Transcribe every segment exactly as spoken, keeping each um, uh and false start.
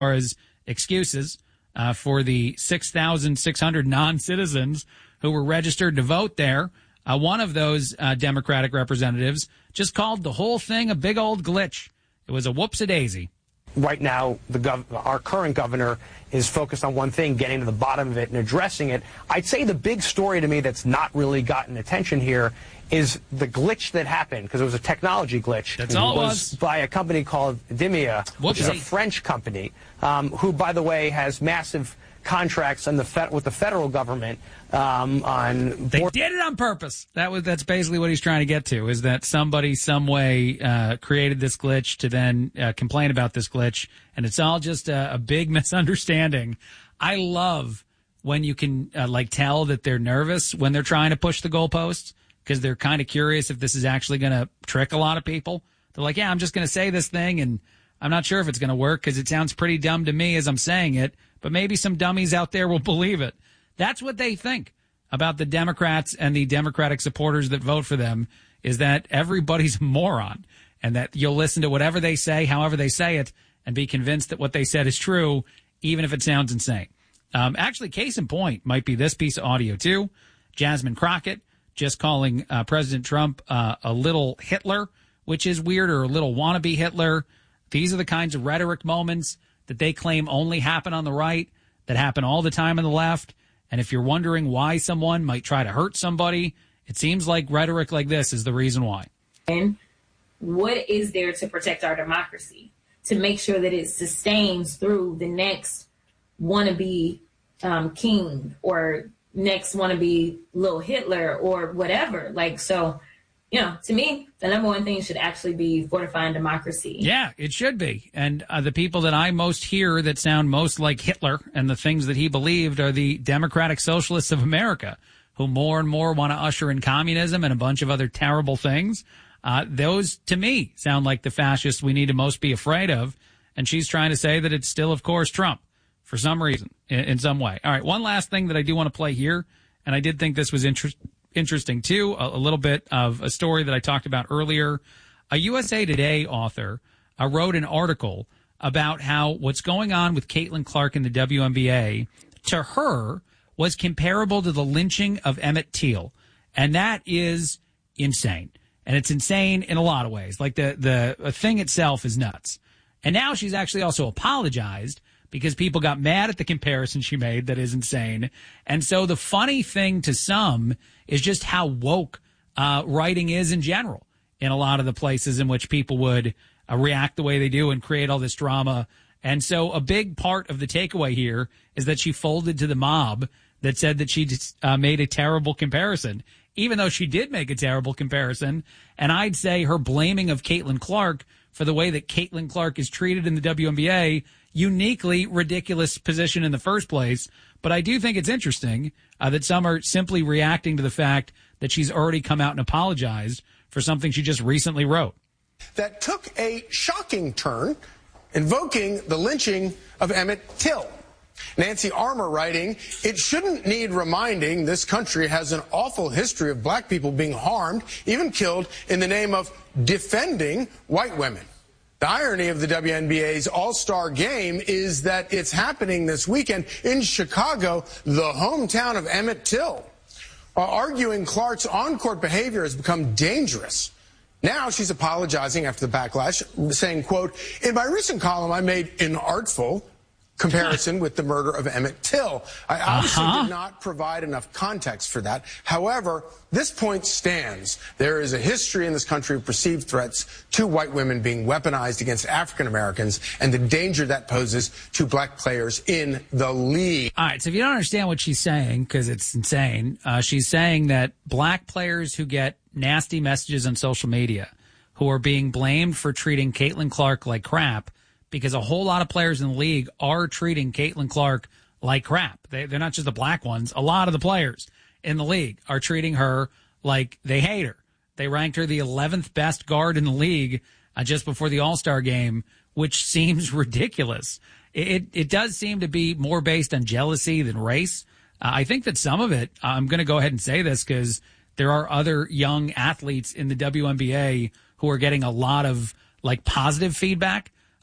far as excuses uh, for the six thousand six hundred non-citizens who were registered to vote there. Uh, one of those uh, Democratic representatives just called the whole thing a big old glitch. It was a whoops-a-daisy. Right now, the gov- our current governor is focused on one thing, getting to the bottom of it and addressing it. I'd say the big story to me that's not really gotten attention here is the glitch that happened, because it was a technology glitch. That's all it was. was by a company called Dimia, which is a French company, um, who, by the way, has massive contracts on the fe- with the federal government um, on. They did it on purpose. That was that's basically what he's trying to get to, is that somebody some way uh, created this glitch to then uh, complain about this glitch, and it's all just a, a big misunderstanding. I love when you can uh, like tell that they're nervous when they're trying to push the goalposts, because they're kind of curious if this is actually going to trick a lot of people. They're like, yeah, I'm just going to say this thing, and I'm not sure if it's going to work because it sounds pretty dumb to me as I'm saying it, but maybe some dummies out there will believe it. That's what they think about the Democrats and the Democratic supporters that vote for them, is that everybody's a moron and that you'll listen to whatever they say, however they say it, and be convinced that what they said is true, even if it sounds insane. Um, actually, case in point might be this piece of audio, too. Jasmine Crockett just calling uh, President Trump uh, a little Hitler, which is weird, or a little wannabe Hitler. These are the kinds of rhetoric moments that they claim only happen on the right, that happen all the time on the left. And if you're wondering why someone might try to hurt somebody, it seems like rhetoric like this is the reason why. And what is there to protect our democracy, to make sure that it sustains through the next wannabe um, king or next wannabe little Hitler or whatever? Like, so, you know, to me, the number one thing should actually be fortifying democracy. Yeah, it should be. And uh, the people that I most hear that sound most like Hitler and the things that he believed are the Democratic Socialists of America, who more and more want to usher in communism and a bunch of other terrible things. Uh, those, to me, sound like the fascists we need to most be afraid of. And she's trying to say that it's still, of course, Trump for some reason, in, in some way. All right, one last thing that I do want to play here, and I did think this was interesting. Interesting, too, a, a little bit of a story that I talked about earlier. A U S A Today author uh, wrote an article about how what's going on with Caitlin Clark in the W N B A, to her, was comparable to the lynching of Emmett Till. And that is insane. And it's insane in a lot of ways. Like, the, the thing itself is nuts. And now she's actually also apologized, because people got mad at the comparison she made that is insane. And so the funny thing to some is just how woke uh, writing is in general in a lot of the places in which people would uh, react the way they do and create all this drama. And so a big part of the takeaway here is that she folded to the mob that said that she just, uh, made a terrible comparison, even though she did make a terrible comparison. And I'd say her blaming of Caitlin Clark for the way that Caitlin Clark is treated in the W N B A, uniquely ridiculous position in the first place. But I do think it's interesting uh, that some are simply reacting to the fact that she's already come out and apologized for something she just recently wrote. That took a shocking turn, invoking the lynching of Emmett Till. Nancy Armour writing, "It shouldn't need reminding this country has an awful history of black people being harmed, even killed, in the name of defending white women." The irony of the W N B A's All-Star Game is that it's happening this weekend in Chicago, the hometown of Emmett Till. Uh, arguing Clark's on-court behavior has become dangerous. Now she's apologizing after the backlash, saying, quote, "In my recent column, I made an artful comparison with the murder of Emmett Till. I obviously uh-huh. did not provide enough context for that. However, this point stands. There is a history in this country of perceived threats to white women being weaponized against African Americans and the danger that poses to black players in the league." All right, so if you don't understand what she's saying, because it's insane, uh, she's saying that black players who get nasty messages on social media, who are being blamed for treating Caitlin Clark like crap, because a whole lot of players in the league are treating Caitlin Clark like crap. They, they're not just the black ones. A lot of the players in the league are treating her like they hate her. They ranked her the eleventh best guard in the league uh, just before the All-Star game, which seems ridiculous. It, it, it does seem to be more based on jealousy than race. Uh, I think that some of it, I'm going to go ahead and say this because there are other young athletes in the W N B A who are getting a lot of like positive feedback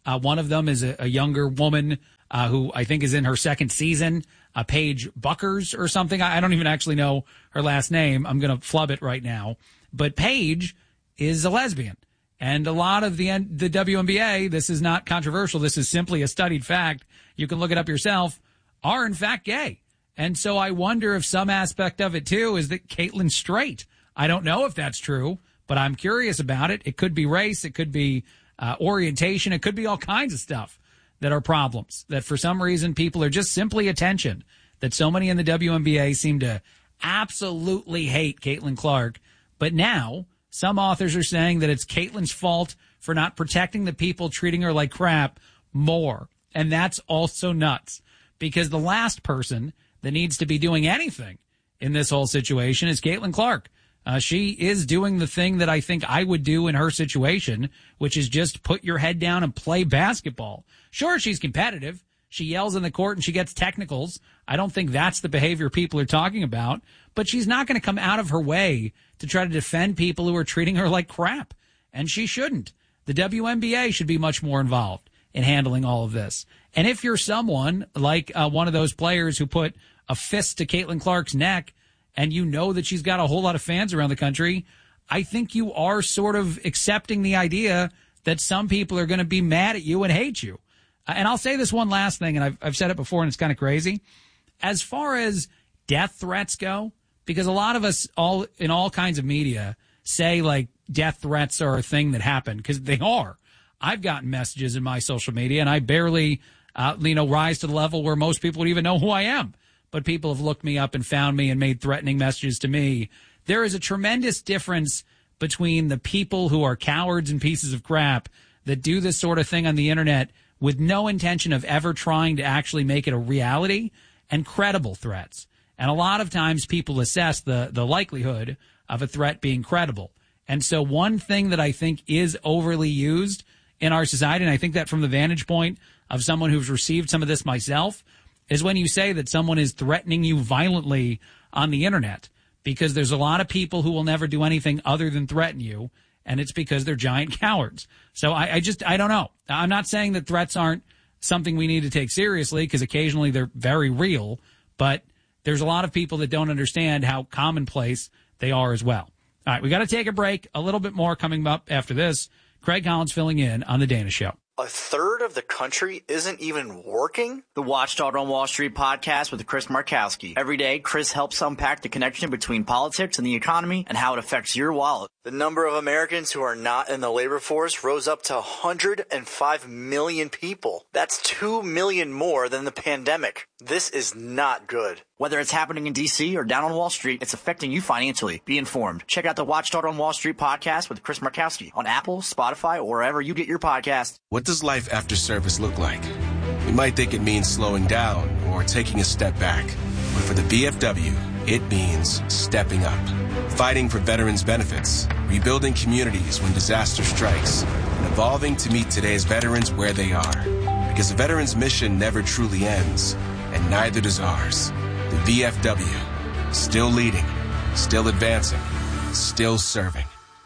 Uh, one of them is a, a younger woman uh, who I think is in her second season, uh, Paige Buckers or something. I, I don't even actually know her last name. I'm going to flub it right now. But Paige is a lesbian. And a lot of the the W N B A, this is not controversial. This is simply a studied fact. You can look it up yourself, are in fact gay. And so I wonder if some aspect of it, too, is that Caitlin's straight. I don't know if that's true, but I'm curious about it. It could be race. It could be uh, orientation. It could be all kinds of stuff that are problems, that for some reason people are just simply attention, that so many in the W N B A seem to absolutely hate Caitlin Clark. But now some authors are saying that it's Caitlin's fault for not protecting the people treating her like crap more. And that's also nuts, because the last person that needs to be doing anything in this whole situation is Caitlin Clark. Uh, she is doing the thing that I think I would do in her situation, which is just put your head down and play basketball. Sure, she's competitive. She yells in the court and she gets technicals. I don't think that's the behavior people are talking about, but she's not going to come out of her way to try to defend people who are treating her like crap. And she shouldn't. The W N B A should be much more involved in handling all of this. And if you're someone like uh, one of those players who put a fist to Caitlin Clark's neck and you know that she's got a whole lot of fans around the country, I think you are sort of accepting the idea that some people are going to be mad at you and hate you. And I'll say this one last thing, and I've, I've said it before, and it's kind of crazy. As far as death threats go, because a lot of us all in all kinds of media say, like, death threats are a thing that happen, because they are. I've gotten messages in my social media, and I barely, uh, you know, rise to the level where most people would even know who I am. But people have looked me up and found me and made threatening messages to me. There is a tremendous difference between the people who are cowards and pieces of crap that do this sort of thing on the internet with no intention of ever trying to actually make it a reality, and credible threats. And a lot of times people assess the, the likelihood of a threat being credible. And so one thing that I think is overly used in our society, and I think that from the vantage point of someone who's received some of this myself, is when you say that someone is threatening you violently on the internet, because there's a lot of people who will never do anything other than threaten you, and it's because they're giant cowards. So I, I just, I don't know. I'm not saying that threats aren't something we need to take seriously, because occasionally they're very real, but there's a lot of people that don't understand how commonplace they are as well. All right, we got to take a break. A little bit more coming up after this. Craig Collins filling in on The Dana Show. A third of the country isn't even working? The Watchdog on Wall Street podcast with Chris Markowski. Every day, Chris helps unpack the connection between politics and the economy and how it affects your wallet. The number of Americans who are not in the labor force rose up to one hundred five million people. That's two million more than the pandemic. This is not good. Whether it's happening in D C or down on Wall Street, it's affecting you financially. Be informed. Check out the Watchdog on Wall Street podcast with Chris Markowski on Apple, Spotify, or wherever you get your podcast. What does life after service look like? You might think it means slowing down or taking a step back. But for the V F W, it means stepping up. Fighting for veterans' benefits, rebuilding communities when disaster strikes, and evolving to meet today's veterans where they are. Because the veterans' mission never truly ends, and neither does ours. The V F W, still leading, still advancing, still serving.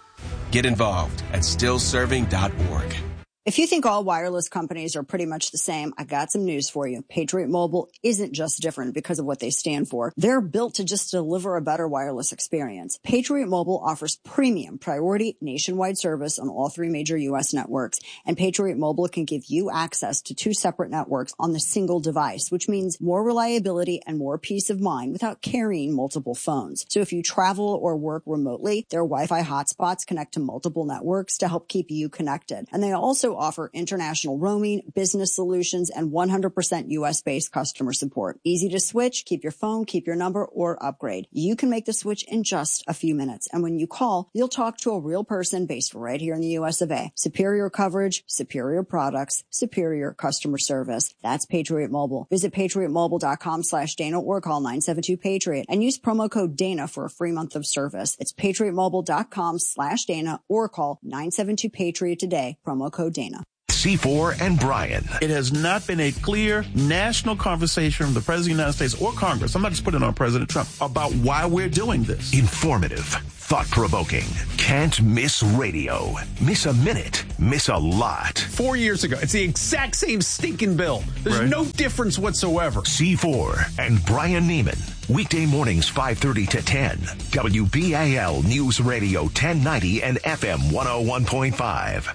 Get involved at still serving dot org. If you think all wireless companies are pretty much the same, I got some news for you. Patriot Mobile isn't just different because of what they stand for. They're built to just deliver a better wireless experience. Patriot Mobile offers premium priority nationwide service on all three major U S networks, and Patriot Mobile can give you access to two separate networks on the single device, which means more reliability and more peace of mind without carrying multiple phones. So if you travel or work remotely, their Wi-Fi hotspots connect to multiple networks to help keep you connected. And they also offer international roaming, business solutions, and one hundred percent U S-based customer support. Easy to switch, keep your phone, keep your number, or upgrade. You can make the switch in just a few minutes. And when you call, you'll talk to a real person based right here in the U S of A. Superior coverage, superior products, superior customer service. That's Patriot Mobile. Visit patriot mobile dot com slash Dana or call nine seven two Patriot and use promo code Dana for a free month of service. It's patriot mobile dot com slash Dana or call nine seven two Patriot today. Promo code Dana. C four and Brian. It has not been a clear national conversation from the President of the United States or Congress, I'm not just putting it on President Trump, about why we're doing this. Informative, thought-provoking. Can't miss radio. Miss a minute. Miss a lot. Four years ago. It's the exact same stinking bill. There's Right. no difference whatsoever. C four and Brian Neiman. Weekday mornings five thirty to ten. W B A L News Radio ten ninety and F M one oh one point five.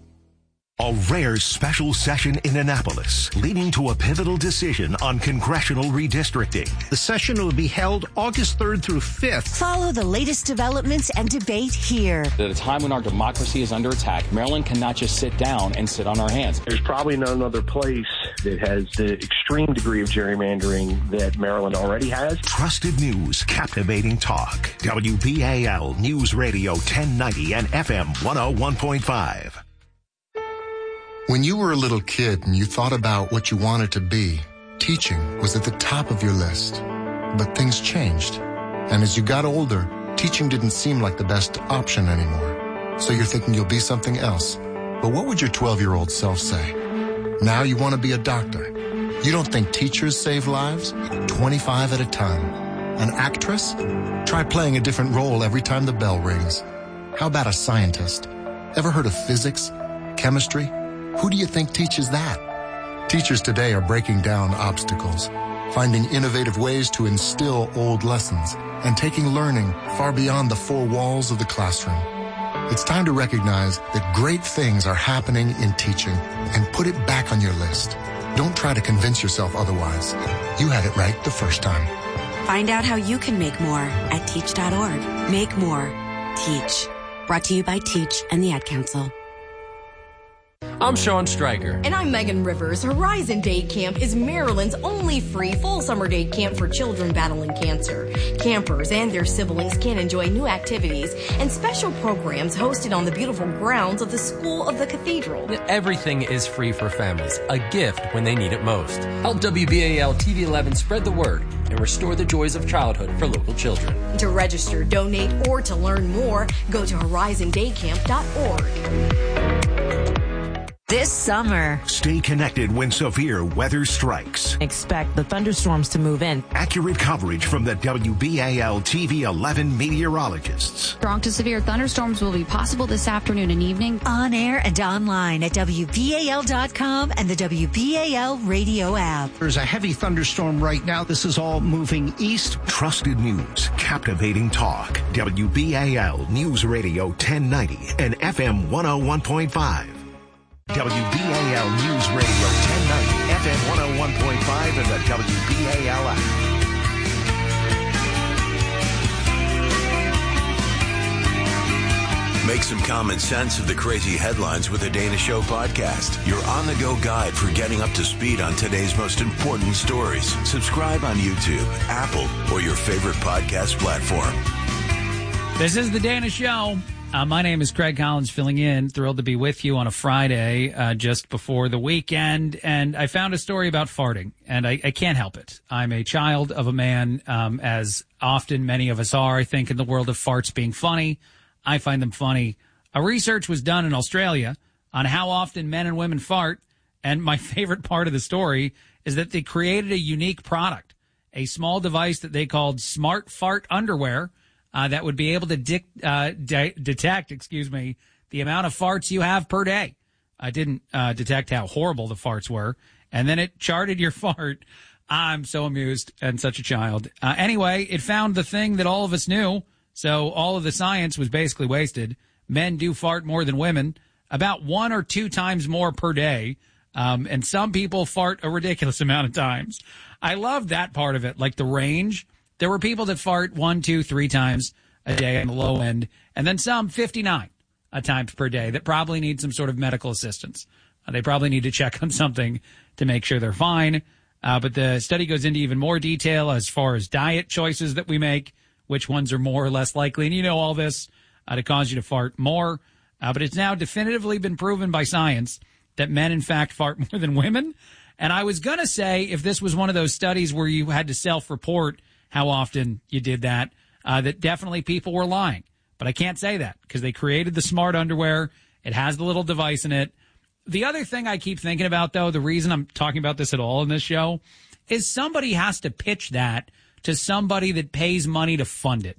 A rare special session in Annapolis, leading to a pivotal decision on congressional redistricting. The session will be held August third through fifth. Follow the latest developments and debate here. At a time when our democracy is under attack, Maryland cannot just sit down and sit on our hands. There's probably no other place that has the extreme degree of gerrymandering that Maryland already has. Trusted news, captivating talk. W B A L News Radio ten ninety and F M one oh one point five. When you were a little kid and you thought about what you wanted to be, teaching was at the top of your list. But things changed. And as you got older, teaching didn't seem like the best option anymore. So you're thinking you'll be something else. But what would your twelve-year-old self say? Now you want to be a doctor. You don't think teachers save lives? twenty-five at a time. An actress? Try playing a different role every time the bell rings. How about a scientist? Ever heard of physics? Chemistry? Who do you think teaches that? Teachers today are breaking down obstacles, finding innovative ways to instill old lessons, and taking learning far beyond the four walls of the classroom. It's time to recognize that great things are happening in teaching and put it back on your list. Don't try to convince yourself otherwise. You had it right the first time. Find out how you can make more at teach dot org. Make more. Teach. Brought to you by Teach and the Ad Council. I'm Sean Stryker. And I'm Megan Rivers. Horizon Date Camp is Maryland's only free full summer date camp for children battling cancer. Campers and their siblings can enjoy new activities and special programs hosted on the beautiful grounds of the School of the Cathedral. Everything is free for families, a gift when they need it most. Help W B A L T V eleven spread the word and restore the joys of childhood for local children. To register, donate, or to learn more, go to horizon day camp dot org. This summer, stay connected when severe weather strikes. Expect the thunderstorms to move in. Accurate coverage from the W B A L T V eleven meteorologists. Strong to severe thunderstorms will be possible this afternoon and evening. On air and online at W B A L dot com and the W B A L radio app. There's a heavy thunderstorm right now. This is all moving east. Trusted news, captivating talk. W B A L News Radio ten ninety and F M one oh one point five. W B A L News Radio ten ninety, F M one oh one point five, and the W B A L app. Make some common sense of the crazy headlines with the Dana Show podcast. Your on-the-go guide for getting up to speed on today's most important stories. Subscribe on YouTube, Apple, or your favorite podcast platform. This is the Dana Show. Uh, my name is Craig Collins, filling in. Thrilled to be with you on a Friday uh, just before the weekend. And I found a story about farting, and I, I can't help it. I'm a child of a man, um, as often many of us are, I think, in the world of farts being funny. I find them funny. A research was done in Australia on how often men and women fart, and my favorite part of the story is that they created a unique product, a small device that they called Smart Fart Underwear, Uh, that would be able to dic- uh, de- detect, excuse me, the amount of farts you have per day. I didn't uh, detect how horrible the farts were, and then it charted your fart. I'm so amused and such a child. Uh, anyway, it found the thing that all of us knew, so all of the science was basically wasted. Men do fart more than women, about one or two times more per day, um, and some people fart a ridiculous amount of times. I love that part of it, like the range. There were people that fart one, two, three times a day on the low end, and then some fifty-nine uh, times per day that probably need some sort of medical assistance. Uh, they probably need to check on something to make sure they're fine. Uh, but the study goes into even more detail as far as diet choices that we make, which ones are more or less likely. And you know all this uh, to cause you to fart more. Uh, but it's now definitively been proven by science that men, in fact, fart more than women. And I was going to say, if this was one of those studies where you had to self-report how often you did that, uh, that definitely people were lying. But I can't say that because they created the smart underwear. It has the little device in it. The other thing I keep thinking about, though, the reason I'm talking about this at all in this show, is somebody has to pitch that to somebody that pays money to fund it.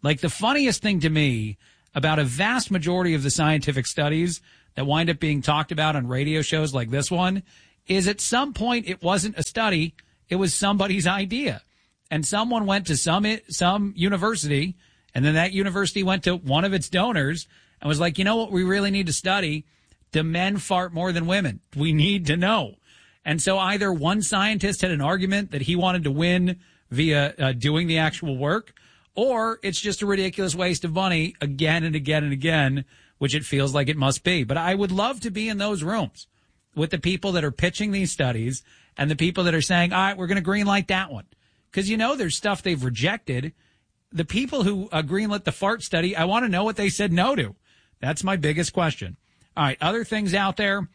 Like, the funniest thing to me about a vast majority of the scientific studies that wind up being talked about on radio shows like this one is at some point it wasn't a study, it was somebody's idea. And someone went to some some university, and then that university went to one of its donors and was like, you know what we really need to study? Do men fart more than women? We need to know. And so either one scientist had an argument that he wanted to win via uh, doing the actual work, or it's just a ridiculous waste of money again and again and again, which it feels like it must be. But I would love to be in those rooms with the people that are pitching these studies and the people that are saying, all right, we're going to greenlight that one. Because, you know, there's stuff they've rejected. The people who uh, greenlit the fart study, I want to know what they said no to. That's my biggest question. All right, other things out there.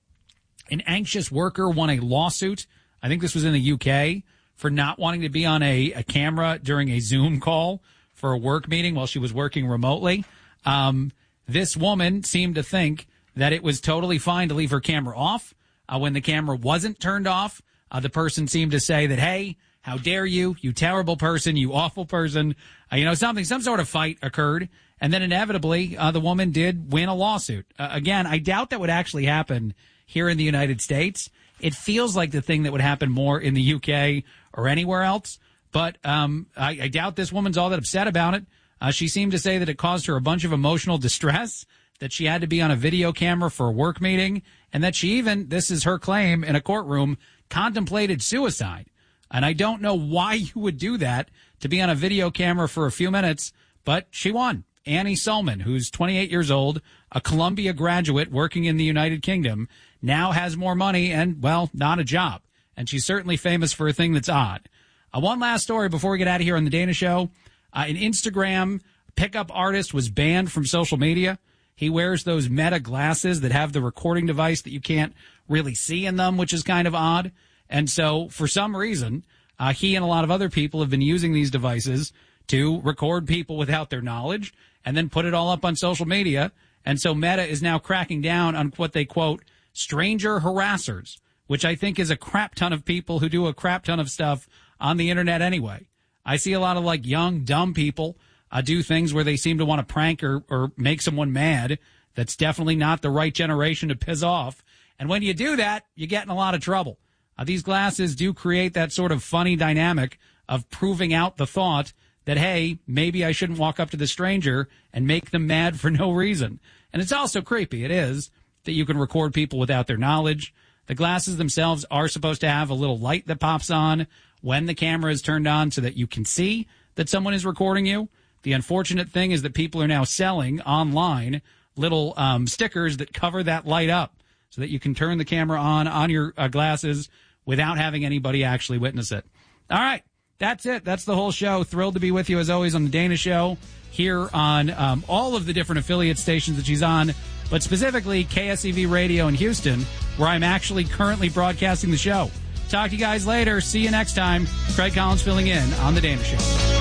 An anxious worker won a lawsuit. I think this was in the U K for not wanting to be on a, a camera during a Zoom call for a work meeting while she was working remotely. Um, this woman seemed to think that it was totally fine to leave her camera off. Uh, when the camera wasn't turned off, uh, the person seemed to say that, hey, how dare you, you terrible person, you awful person. Uh, you know, something, some sort of fight occurred. And then inevitably, uh, the woman did win a lawsuit. Uh, again, I doubt that would actually happen here in the United States. It feels like the thing that would happen more in the U K or anywhere else. But um, I, I doubt this woman's all that upset about it. Uh, she seemed to say that it caused her a bunch of emotional distress, that she had to be on a video camera for a work meeting, and that she even, this is her claim in a courtroom, contemplated suicide. And I don't know why you would do that, to be on a video camera for a few minutes, but she won. Annie Sulman, who's twenty-eight years old, a Columbia graduate working in the United Kingdom, now has more money and, well, not a job. And she's certainly famous for a thing that's odd. Uh, one last story before we get out of here on The Dana Show. Uh, an Instagram pickup artist was banned from social media. He wears those Meta glasses that have the recording device that you can't really see in them, which is kind of odd. And so, for some reason, uh, he and a lot of other people have been using these devices to record people without their knowledge and then put it all up on social media. And so Meta is now cracking down on what they quote stranger harassers, which I think is a crap ton of people who do a crap ton of stuff on the internet anyway. I see a lot of like young, dumb people uh, do things where they seem to want to prank or, or make someone mad. That's definitely not the right generation to piss off. And when you do that, you get in a lot of trouble. Uh, these glasses do create that sort of funny dynamic of proving out the thought that, hey, maybe I shouldn't walk up to the stranger and make them mad for no reason. And it's also creepy. It is that you can record people without their knowledge. The glasses themselves are supposed to have a little light that pops on when the camera is turned on so that you can see that someone is recording you. The unfortunate thing is that people are now selling online little um, stickers that cover that light up so that you can turn the camera on on your uh, glasses without having anybody actually witness it. All right. That's it. That's the whole show. Thrilled to be with you, as always, on The Dana Show here on um, all of the different affiliate stations that she's on, but specifically K S E V Radio in Houston, where I'm actually currently broadcasting the show. Talk to you guys later. See you next time. Craig Collins filling in on The Dana Show.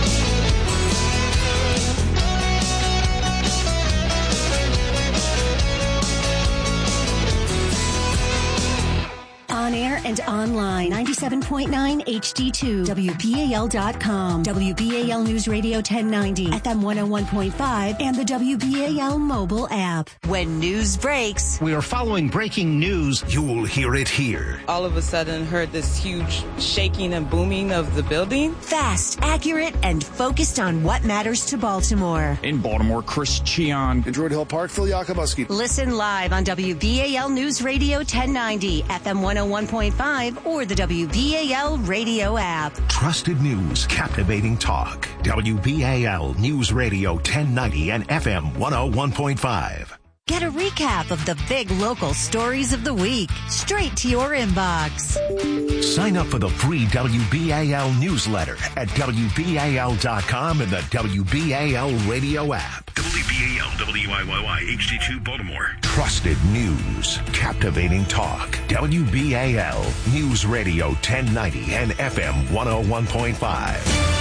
On air and online, ninety-seven point nine H D two, W B A L dot com, W B A L News Radio ten ninety, F M one oh one point five, and the W B A L mobile app. When news breaks, we are following breaking news. You'll hear it here. All of a sudden, heard this huge shaking and booming of the building. Fast, accurate, and focused on what matters to Baltimore. In Baltimore, Chris Cheon. In Druid Hill Park, Phil Yakubuski. Listen live on W B A L News Radio ten ninety, F M one oh one point five, or the W B A L radio app. Trusted news, captivating talk. W B A L News Radio ten ninety and F M one oh one point five. Get a recap of the big local stories of the week straight to your inbox. Sign up for the free W B A L newsletter at W B A L dot com and the W B A L radio app. W B A L W I Y Y H D two Baltimore. Trusted news, captivating talk. W B A L News Radio ten ninety and F M one oh one point five.